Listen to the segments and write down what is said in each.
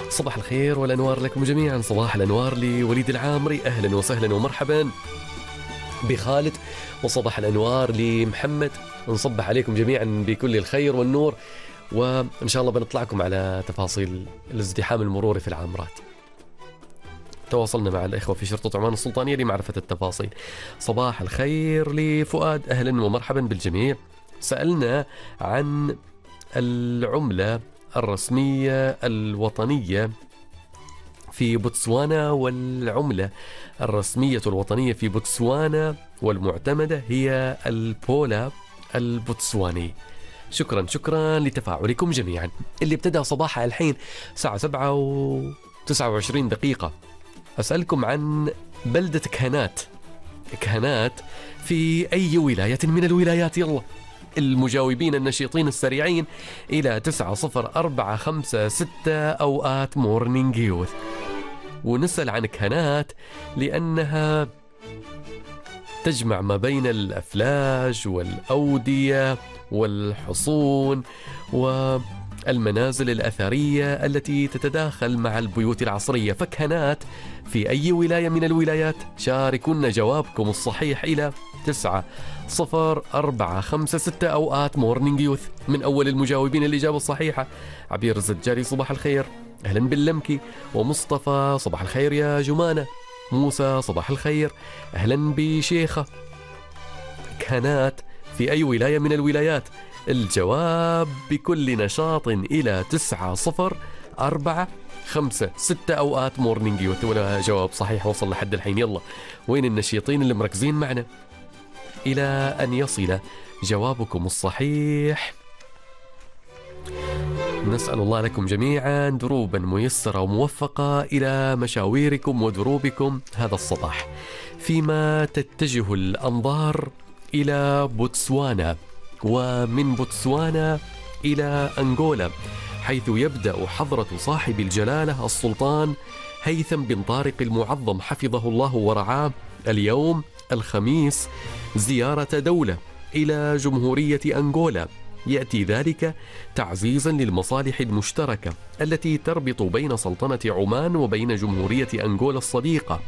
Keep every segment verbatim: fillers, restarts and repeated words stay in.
صباح الخير والأنوار لكم جميعا. صباح الأنوار لوليد العامري، أهلا وسهلا ومرحبا بخالد، وصباح الأنوار لمحمد. نصبح عليكم جميعا بكل الخير والنور، وإن شاء الله بنطلعكم على تفاصيل الازدحام المروري في العامرات. تواصلنا مع الإخوة في شرطة عمان السلطانية لمعرفة التفاصيل. صباح الخير لفؤاد، أهلا ومرحبا بالجميع. سألنا عن العملة الرسمية الوطنية في بوتسوانا، والعملة الرسمية الوطنية في بوتسوانا والمعتمدة هي البولا البوتسواني. شكرا شكرا لتفاعلكم جميعا. اللي ابتدأ صباحها الحين الساعة سبعة وتسعة وعشرين دقيقة، أسألكم عن بلدة كهنات. كهنات في أي ولاية من الولايات؟ يلا المجاوبين النشيطين السريعين إلى تسعة صفر أربعة خمسة ستة أوقات مورنينج يوث. ونسأل عن كهنات لأنها تجمع ما بين الأفلاج والأودية والحصون والمنازل الأثرية التي تتداخل مع البيوت العصرية. فكهنات في أي ولاية من الولايات؟ شاركونا جوابكم الصحيح إلى تسعة صفر أربعة خمسة ستة أوقات مورنينج يوث. من أول المجاوبين الإجابة الصحيحة عبير الزجاري، صباح الخير، أهلا باللمكي. ومصطفى صباح الخير يا جمانة. موسى صباح الخير، أهلا بشيخة. كهنات في أي ولاية من الولايات؟ الجواب بكل نشاط إلى تسعة صفر أربعة خمسة ستة أوقات مورنينج يوث. ولا جواب صحيح وصل لحد الحين. يلا وين النشيطين اللي مركزين معنا إلى أن يصل جوابكم الصحيح؟ نسأل الله لكم جميعا دروبا ميسرة وموفقة إلى مشاويركم ودروبكم هذا الصباح. فيما تتجه الأنظار إلى بوتسوانا، ومن بوتسوانا إلى أنغولا، حيث يبدأ حضرة صاحب الجلالة السلطان هيثم بن طارق المعظم حفظه الله ورعاه اليوم الخميس زيارة دولة إلى جمهورية أنغولا. يأتي ذلك تعزيزا للمصالح المشتركة التي تربط بين سلطنة عمان وبين جمهورية أنغولا الصديقة.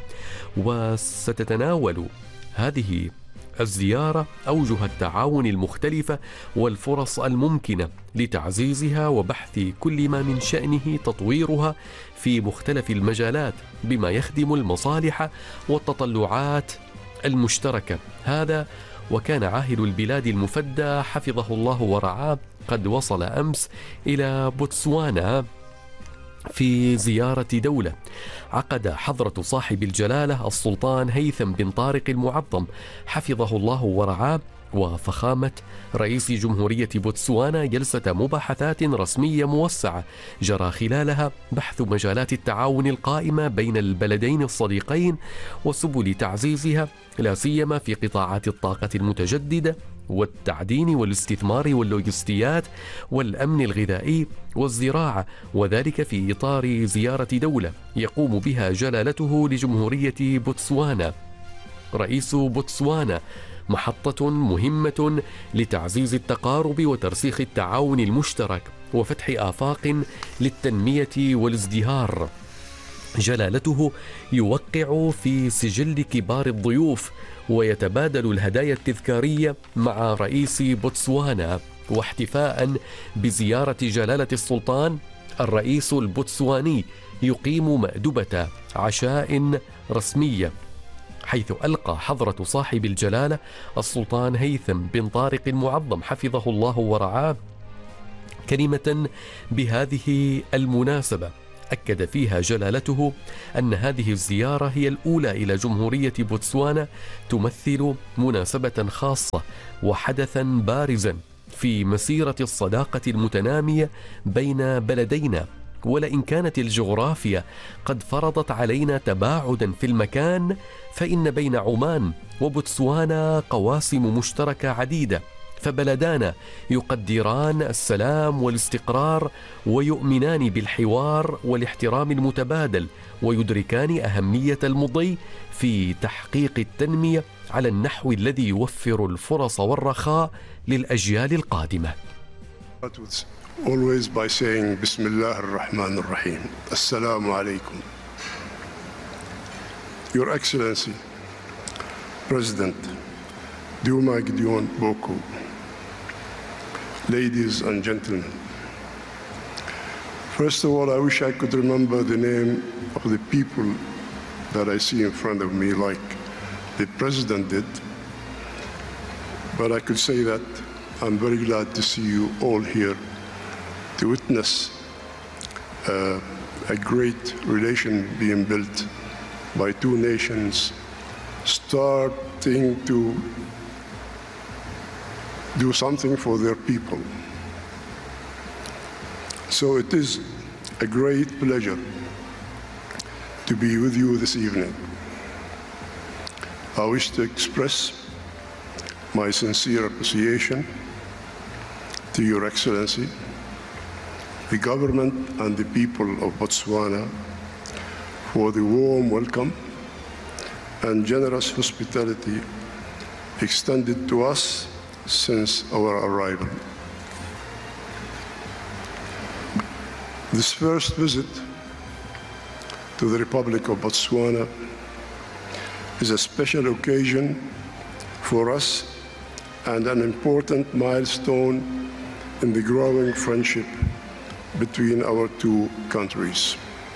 وستتناول هذه الزيارة أوجه التعاون المختلفة والفرص الممكنة لتعزيزها وبحث كل ما من شأنه تطويرها في مختلف المجالات بما يخدم المصالح والتطلعات المشتركة. هذا وكان عاهل البلاد المفدى حفظه الله ورعاه قد وصل أمس إلى بوتسوانا في زيارة دولة. عقد حضرة صاحب الجلالة السلطان هيثم بن طارق المعظم حفظه الله ورعاه وفخامة رئيس جمهورية بوتسوانا جلسة مباحثات رسمية موسعة جرى خلالها بحث مجالات التعاون القائمة بين البلدين الصديقين وسبل تعزيزها، لا سيما في قطاعات الطاقة المتجددة والتعدين والاستثمار واللوجستيات والأمن الغذائي والزراعة، وذلك في إطار زيارة دولة يقوم بها جلالته لجمهورية بوتسوانا. رئيس بوتسوانا محطة مهمة لتعزيز التقارب وترسيخ التعاون المشترك وفتح آفاق للتنمية والازدهار. جلالته يوقع في سجل كبار الضيوف ويتبادل الهدايا التذكارية مع رئيس بوتسوانا. واحتفاء بزيارة جلالة السلطان، الرئيس البوتسواني يقيم مأدبة عشاء رسمية، حيث ألقى حضرة صاحب الجلالة السلطان هيثم بن طارق المعظم حفظه الله ورعاه كلمة بهذه المناسبة أكد فيها جلالته أن هذه الزيارة هي الأولى إلى جمهورية بوتسوانا، تمثل مناسبة خاصة وحدثا بارزا في مسيرة الصداقة المتنامية بين بلدينا. ولئن كانت الجغرافيا قد فرضت علينا تباعدا في المكان، فإن بين عمان وبوتسوانا قواسم مشتركة عديدة، فبلدانا يقدران السلام والاستقرار ويؤمنان بالحوار والاحترام المتبادل، ويدركان أهمية المضي في تحقيق التنمية على النحو الذي يوفر الفرص والرخاء للأجيال القادمة. always by saying Bismillah ar-Rahman ar-Rahim. Assalamu alaikum. Your Excellency, President Diouma Gideon Boko, ladies and gentlemen, first of all, I wish I could remember the name of the people that I see in front of me like the President did, but I could say that I'm very glad to see you all here to witness uh, a great relation being built by two nations starting to do something for their people. So it is a great pleasure to be with you this evening. I wish to express my sincere appreciation to Your Excellency, the government and the people of Botswana for the warm welcome and generous hospitality extended to us since our arrival. This first visit to the Republic of Botswana is a special occasion for us and an important milestone in the growing friendship between our two countries.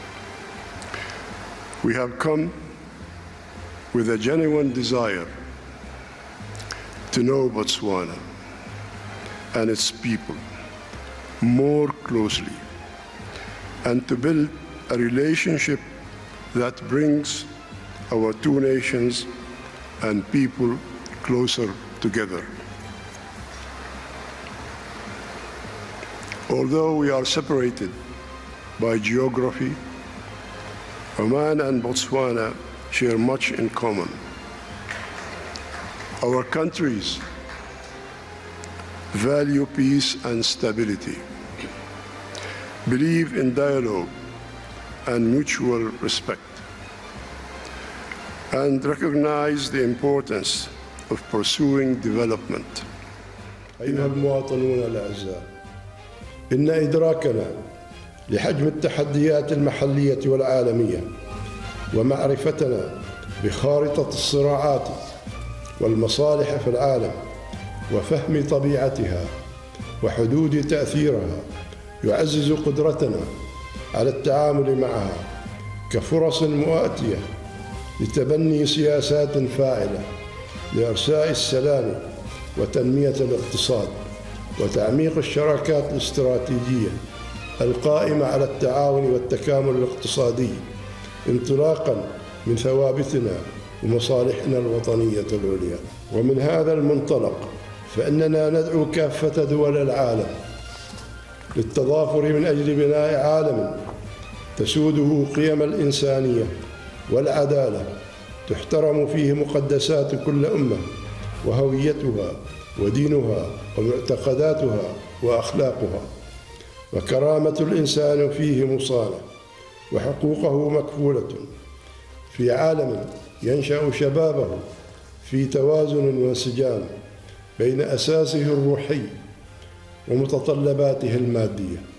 We have come with a genuine desire to know Botswana and its people more closely and to build a relationship that brings our two nations and people closer together. Although we are separated by geography, Oman and Botswana share much in common. Our countries value peace and stability, believe in dialogue and mutual respect, and recognize the importance of pursuing development. أيها المواطنون الأعزاء، إن إدراكنا لحجم التحديات المحلية والعالمية ومعرفتنا بخارطة الصراعات والمصالح في العالم وفهم طبيعتها وحدود تأثيرها يعزز قدرتنا على التعامل معها كفرص مؤاتية لتبني سياسات فاعلة لإرساء السلام وتنمية الاقتصاد وتعميق الشراكات الاستراتيجية القائمة على التعاون والتكامل الاقتصادي انطلاقاً من ثوابتنا ومصالحنا الوطنية العليا. ومن هذا المنطلق فإننا ندعو كافة دول العالم للتضافر من أجل بناء عالم تسوده قيم الإنسانية والعدالة تحترم فيه مقدسات كل أمة وهويتها ودينها ومعتقداتها وأخلاقها، وكرامة الإنسان فيه مصانة وحقوقه مكفولة، في عالم ينشأ شبابه في توازن وانسجام بين أساسه الروحي ومتطلباته المادية.